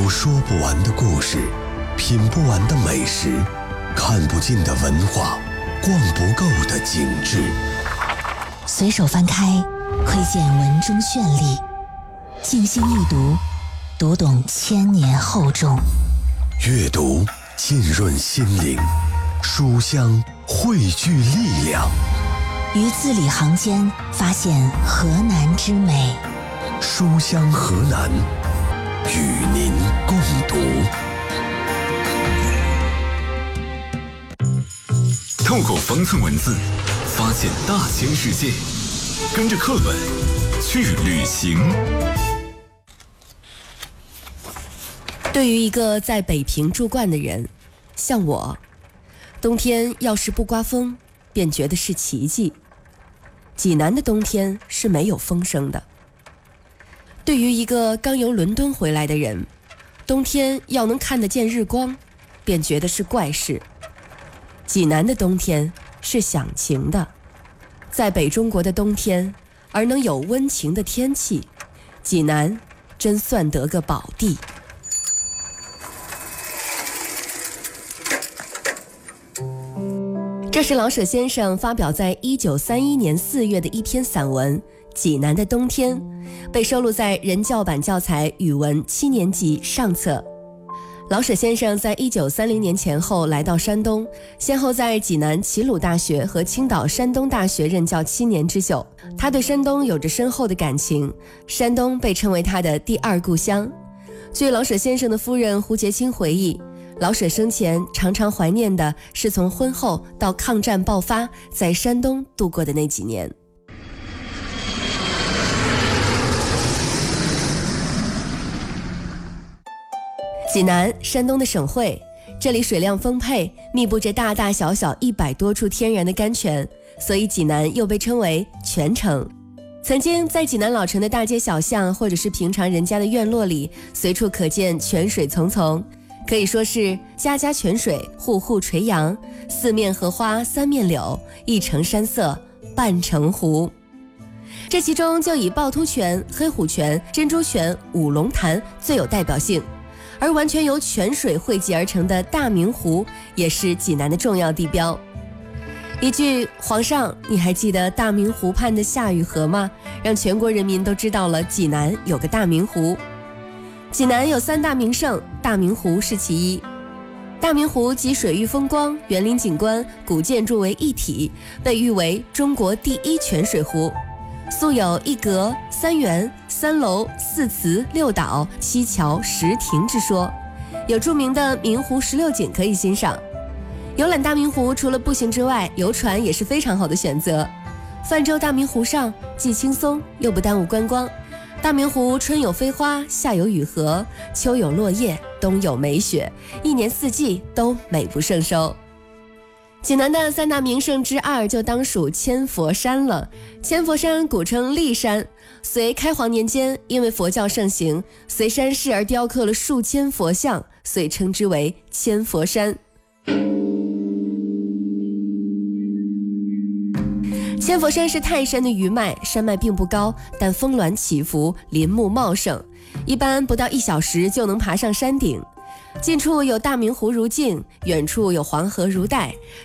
有说不完的故事，品不完的美食，看不尽的文化，逛不够的景致。 随手翻开，窥见文中绚丽；静心一读，读懂千年厚重。 阅读浸润心灵，书香汇聚力量。 于字里行间发现河南之美。 书香河南，与您共读。 透过方寸文字，发现大千世界，跟着课本去旅行。 对于一个在北平住惯的人，像我，冬天要是不刮风，便觉得是奇迹。济南的冬天是没有风声的。对于一个刚由伦敦回来的人，冬天要能看得见日光，便觉得是怪事。济南的冬天是响晴的，在北中国的冬天，而能有温情的天气，济南真算得个宝地。这是老舍先生发表在1931年4月的一篇散文《济南的冬天》，被收录在人教版教材语文7年级上册。老舍先生在1930年前后来到山东，先后在济南齐鲁大学和青岛山东大学任教7年之久。他对山东有着深厚的感情，山东被称为他的第二故乡。据老舍先生的夫人胡洁清回忆，老舍生前常常怀念的是从婚后到抗战爆发在山东度过的那几年。济南，山东的省会，这里水量丰沛，密布着大大小小100多处天然的甘泉，所以济南又被称为泉城。曾经在济南老城的大街小巷，或者是平常人家的院落里，随处可见泉水淙淙，可以说是家家泉水，户户垂杨，四面荷花三面柳，一城山色半城湖。这其中就以趵突泉、黑虎泉、珍珠泉、五龙潭最有代表性，而完全由泉水汇集而成的大明湖也是济南的重要地标。一句皇上，你还记得大明湖畔的夏雨荷吗？让全国人民都知道了济南有个大明湖。济南有3大名胜，大明湖是其一。大明湖集水域风光、园林景观、古建筑为一体，被誉为中国第一泉水湖，素有1阁3园3楼4祠6岛7桥10亭之说，有著名的明湖16景可以欣赏。游览大明湖除了步行之外，游船也是非常好的选择。泛舟大明湖上，既轻松又不耽误观光。大明湖春有飞花，夏有雨荷，秋有落叶，冬有梅雪，一年四季都美不胜收。济南的3大名胜之2就当属千佛山了。千佛山古称骊山，隋开皇年间因为佛教盛行，随山势而雕刻了数千佛像，所以称之为千佛山。千佛山是泰山的余脉，山脉并不高，但峰峦起伏，林木茂盛，一般不到1小时就能爬上山顶。近处有大明湖如镜，远处有黄河如带，